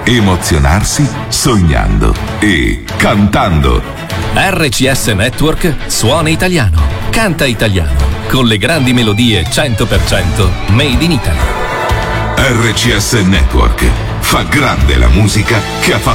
emozionarsi sognando e cantando. RCS Network suona italiano, canta italiano, con le grandi melodie 100% made in Italy. RCS Network fa grande la musica che ha fatto